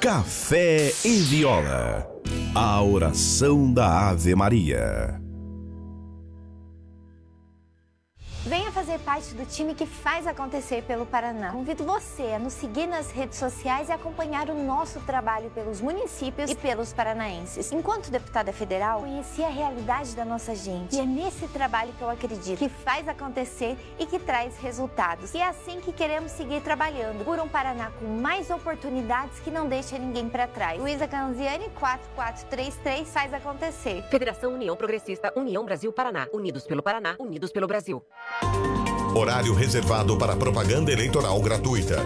Café e Viola, a oração da Ave Maria. Venha fazer parte do time que faz acontecer pelo Paraná. Convido você a nos seguir nas redes sociais e acompanhar o nosso trabalho pelos municípios e pelos paranaenses. Enquanto deputada federal, conheci a realidade da nossa gente. E é nesse trabalho que eu acredito, que faz acontecer e que traz resultados. E é assim que queremos seguir trabalhando por um Paraná com mais oportunidades que não deixa ninguém para trás. Luísa Canziani, 4433, faz acontecer. Federação União Progressista, União Brasil Paraná. Unidos pelo Paraná, unidos pelo Brasil. Horário reservado para propaganda eleitoral gratuita.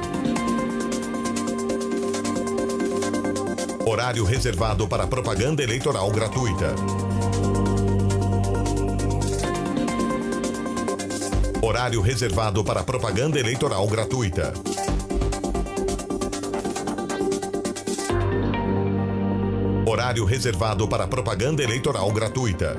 Horário reservado para propaganda eleitoral gratuita. Horário reservado para propaganda eleitoral gratuita. Horário reservado para propaganda eleitoral gratuita.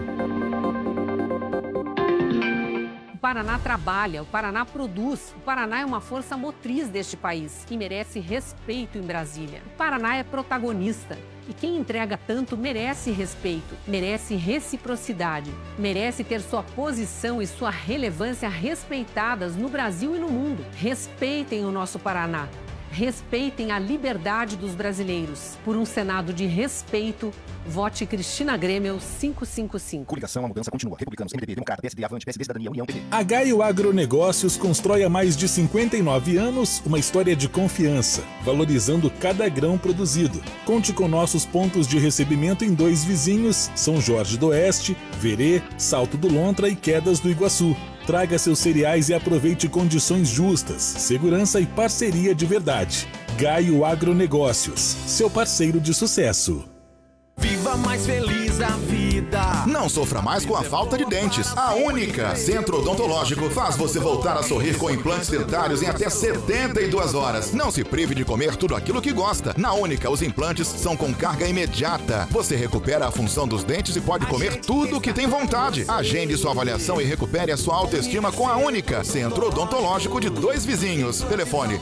O Paraná trabalha, o Paraná produz, o Paraná é uma força motriz deste país, que merece respeito em Brasília. O Paraná é protagonista e quem entrega tanto merece respeito, merece reciprocidade, merece ter sua posição e sua relevância respeitadas no Brasil e no mundo. Respeitem o nosso Paraná. Respeitem a liberdade dos brasileiros. Por um Senado de respeito, vote Cristina Grêmio 555. Coligação, a mudança continua. Republicanos, MDB, Democrata, PSD, Avante, PSD, Cidadania, União, PT. A Gaio Agronegócios constrói há mais de 59 anos uma história de confiança, valorizando cada grão produzido. Conte com nossos pontos de recebimento em 2 vizinhos, São Jorge do Oeste, Verê, Salto do Lontra e Quedas do Iguaçu. Traga seus cereais e aproveite condições justas, segurança e parceria de verdade. Gaio Agronegócios, seu parceiro de sucesso. Viva mais feliz a vida. Não sofra mais com a falta de dentes. A Única Centro Odontológico faz você voltar a sorrir com implantes dentários em até 72 horas. Não se prive de comer tudo aquilo que gosta. Na Única, os implantes são com carga imediata. Você recupera a função dos dentes e pode comer tudo o que tem vontade. Agende sua avaliação e recupere a sua autoestima com a Única Centro Odontológico de 2 vizinhos. Telefone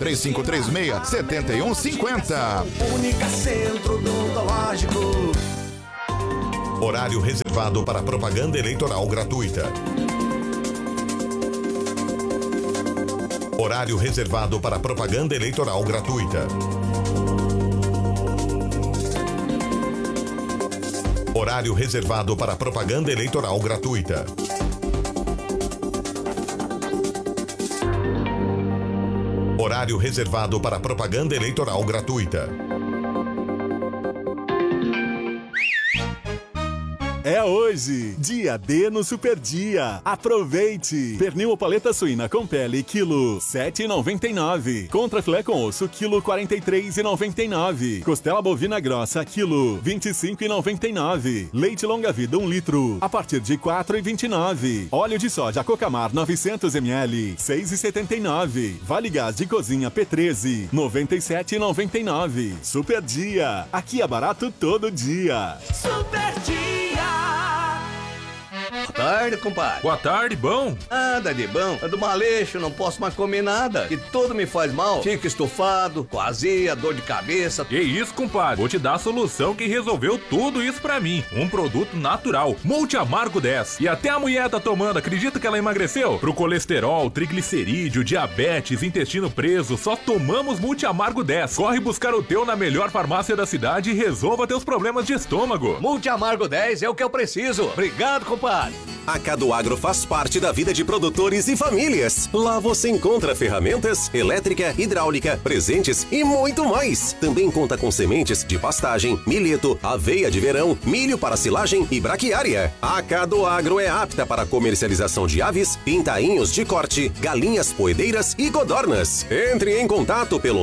3536-7150. Única Centro Odontológico. Horário reservado para propaganda eleitoral gratuita. Horário reservado para propaganda eleitoral gratuita. Horário reservado para propaganda eleitoral gratuita. Horário reservado para propaganda eleitoral gratuita. É hoje, dia D no Super Dia. Aproveite! Pernil ou paleta suína com pele, quilo 7,99. Contra filé com osso, quilo 43,99. Costela bovina grossa, quilo 25,99. Leite longa vida, 1 litro, a partir de 4,29. Óleo de soja Cocamar, 900 ml, 6,79. Vale gás de cozinha P13, 97,99. Super Dia, aqui é barato todo dia. Super Dia. Boa tarde, compadre. Boa tarde, bom? Nada de bom. É do maleixo, não posso mais comer nada. Que tudo me faz mal. Fico estufado, com azia, dor de cabeça. Que isso, compadre? Vou te dar a solução que resolveu tudo isso pra mim. Um produto natural, Multi Amargo 10. E até a mulher tá tomando, acredita que ela emagreceu? Pro colesterol, triglicerídeo, diabetes, intestino preso, só tomamos Multi Amargo 10. Corre buscar o teu na melhor farmácia da cidade e resolva teus problemas de estômago. Multi Amargo 10 é o que eu preciso. Obrigado, compadre. A Cado Agro faz parte da vida de produtores e famílias. Lá você encontra ferramentas, elétrica, hidráulica, presentes e muito mais. Também conta com sementes de pastagem, milheto, aveia de verão, milho para silagem e braquiária. A Cado Agro é apta para comercialização de aves, pintainhos de corte, galinhas poedeiras e codornas. Entre em contato pelo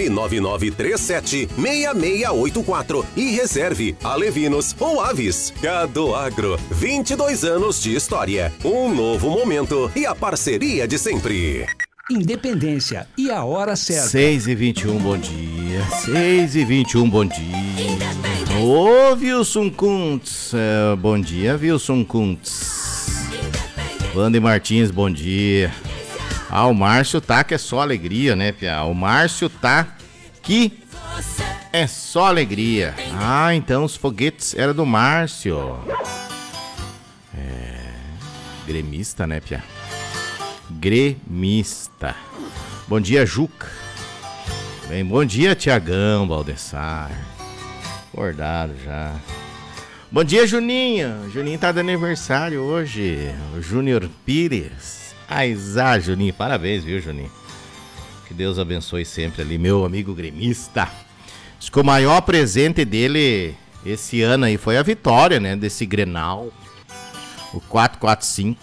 99937-6684 e reserve alevinos ou aves. Cado Agro, 22 anos de história, um novo momento e a parceria de sempre. Independência e a hora certa. 6h21, bom dia. 6h21, bom dia. Ô, Wilson Kuntz. Bom dia, Wilson Kuntz. Wander Martins, bom dia. O Márcio tá que é só alegria, né, Pia? O Márcio tá que é só alegria. Ah, então os foguetes eram do Márcio. Gremista, né, Pia? Gremista. Bom dia, Juca. Bem, bom dia, Tiagão, Baldessar. Acordado já. Bom dia, Juninho. Juninho tá de aniversário hoje. O Júnior Pires. Aizá, Juninho. Parabéns, viu, Juninho? Que Deus abençoe sempre ali, meu amigo gremista. Acho que o maior presente dele esse ano aí foi a vitória, né? Desse Grenal. O 4-4-5.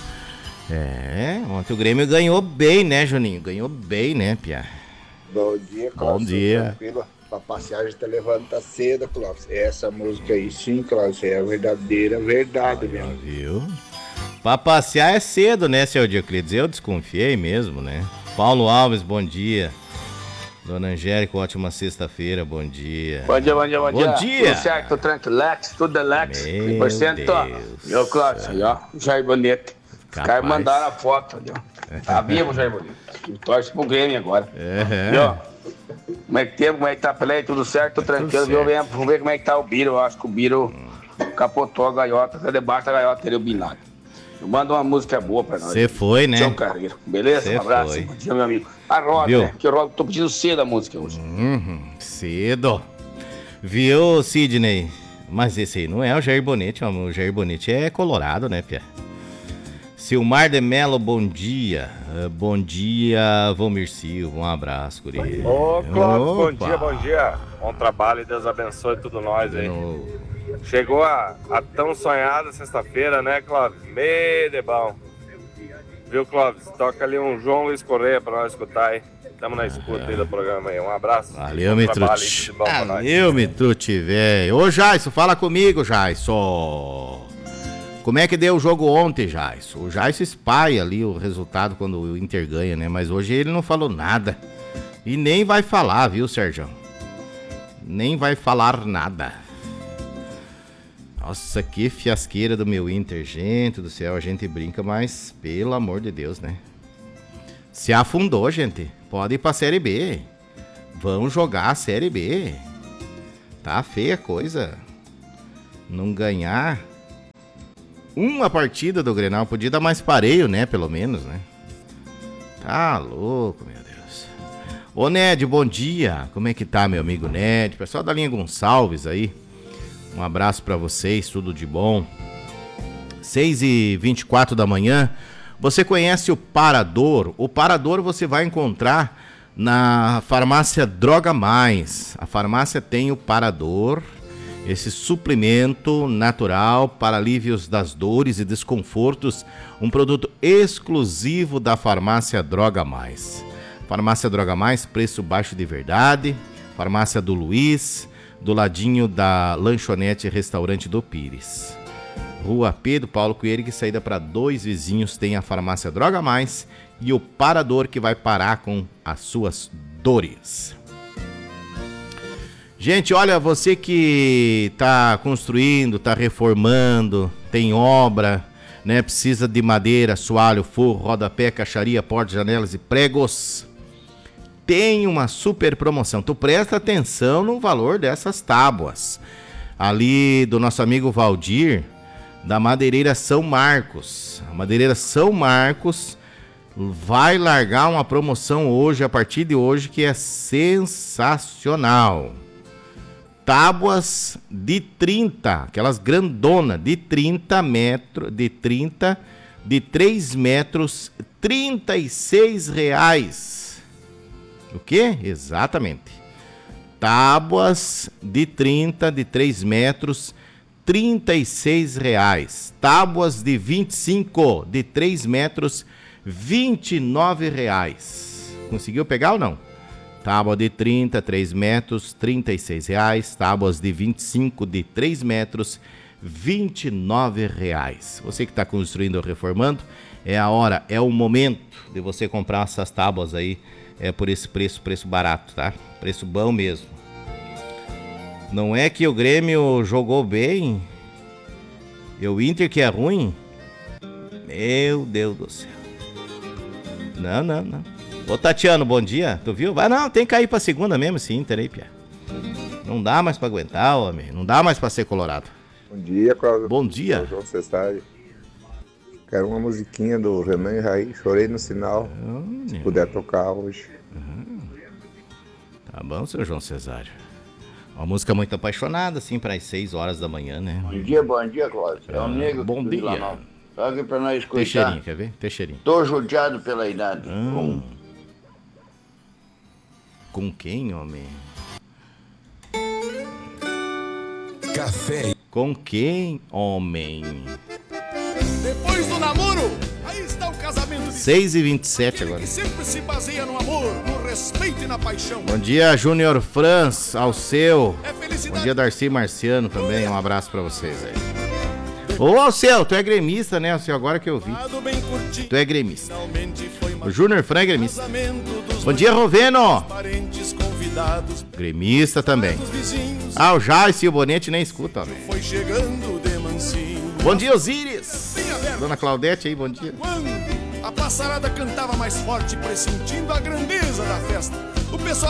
Ontem o Grêmio ganhou bem, né, Juninho? Ganhou bem, né, Pia? Bom dia, Cláudio. Bom dia. Tranquilo. Pra passear, a gente tá levanta cedo, Cláudio. Essa música aí, sim, Cláudio, é a verdadeira verdade mesmo. Viu? Pra passear é cedo, né, seu Dioclides? Eu desconfiei mesmo, né? Paulo Alves, bom dia. Dona Angélica, ótima sexta-feira, bom dia. Bom dia, bom dia, bom dia. Bom dia. Tudo certo, tudo tranquilex, tudo Lex. 100%. Meu Cláudio, aí, ó, Jair Bonito. Os caras mandaram a foto ali, ó. Tá vivo, Jair Bonito. Torce pro Grêmio agora. E, ó, como é que tem, como é que tá a play, tudo certo, tudo tranquilo, viu? Vamos ver como é que tá o Biro. Eu acho que o Biro capotou a gaiota, tá debaixo da gaiota, teria o Bin Laden. Manda uma música boa pra nós. Você foi, né? João Carreiro. Beleza? Um abraço. Foi. Bom dia, meu amigo. A Roda, né? Que eu tô pedindo cedo a música hoje. Cedo. Viu, Sidney? Mas esse aí não é o Jair Bonete, o Jair Bonete é colorado, né, Pia? Silmar de Mello, bom dia. Bom dia, Valmir Silva. Um abraço, guri. Ô, Cláudio, bom dia. Bom trabalho e Deus abençoe tudo nós aí. Chegou a tão sonhada sexta-feira, né, Clóvis? Meio de bom. Viu, Clóvis? Toca ali um João Luiz Correia pra nós escutar aí. Tamo na escuta aí do programa aí. Um abraço. Valeu, Mitrute. Valeu, Mitrute, velho. Ô, Jaisso, fala comigo, Jaisso. Como é que deu o jogo ontem, Jaisso? O Jaisso espalha ali o resultado quando o Inter ganha, né? Mas hoje ele não falou nada. E nem vai falar, viu, Sérgio? Nem vai falar nada. Nossa, que fiasqueira do meu Inter, gente do céu, a gente brinca, mas pelo amor de Deus, né? Se afundou, gente, pode ir pra Série B, vão jogar a Série B, tá feia a coisa, não ganhar uma partida do Grenal, podia dar mais pareio, né, pelo menos, né? Tá louco, meu Deus. Ô, Ned, bom dia, como é que tá, meu amigo Ned, pessoal da linha Gonçalves aí. Um abraço pra vocês, tudo de bom. 6h24 da manhã. Você conhece o Parador? O Parador você vai encontrar na farmácia Droga Mais. A farmácia tem o Parador, esse suplemento natural para alívios das dores e desconfortos. Um produto exclusivo da farmácia Droga Mais. Farmácia Droga Mais, preço baixo de verdade. Farmácia do Luiz, do ladinho da lanchonete Restaurante do Pires. Rua Pedro Paulo Coelho, saída para 2 vizinhos, tem a farmácia Droga Mais e o Parador que vai parar com as suas dores. Gente, olha, você que tá construindo, tá reformando, tem obra, né? Precisa de madeira, assoalho, forro, rodapé, caixaria, portas, janelas e pregos. Tem uma super promoção. Tu presta atenção no valor dessas tábuas. Ali do nosso amigo Valdir, da Madeireira São Marcos. A Madeireira São Marcos vai largar uma promoção hoje, a partir de hoje, que é sensacional. Tábuas de 30, aquelas grandonas, de 30 metros, de 3 metros, R$36. O quê? Exatamente. Tábuas de 30, de 3 metros, R$36. Tábuas de 25, de 3 metros, R$29. Conseguiu pegar ou não? Tábua de 30, 3 metros, R$36. Tábuas de 25, de 3 metros, R$29. Você que está construindo ou reformando, é a hora, é o momento de você comprar essas tábuas aí. É por esse preço barato, tá? Preço bom mesmo. Não é que o Grêmio jogou bem e o Inter que é ruim? Meu Deus do céu. Não. Ô, Tatiano, bom dia. Tu viu? Não, tem que cair pra segunda mesmo esse Inter aí, Pia. Não dá mais pra aguentar, homem. Não dá mais pra ser colorado. Bom dia, Cláudio. Bom dia. João Cestário. Quero uma musiquinha do Renan e Raí, Chorei no Sinal. Se puder tocar hoje. Tá bom, seu João Cesário. Uma música muito apaixonada, assim, para as 6 horas da manhã, né? Bom dia, Cláudio. É um negro bom do dia. Vila Nova. Paga pra nós escutar. Teixeirinho, quer ver? Teixeirinho. Tô judiado pela idade. Com quem, homem? Café. Com quem, homem? Depois do namoro, aí está o casamento de 6h27 agora. que sempre se baseia no amor, no respeito e na paixão. Bom dia, Júnior Franz, ao seu. Bom dia, Darcy Marciano também. Um abraço pra vocês aí. Ô, Alceu, tu é gremista, né, Alceu? Agora que eu vi. Tu é gremista. O Júnior Franz é gremista. Bom dia, Roveno. Gremista também. Ah, o Jais e o Bonete nem escuta, homem. Foi chegando de mansinho. Bom dia, Osíris. Dona Claudete aí, bom dia. A passarada cantava mais forte, pressentindo a grandeza da festa. O pessoal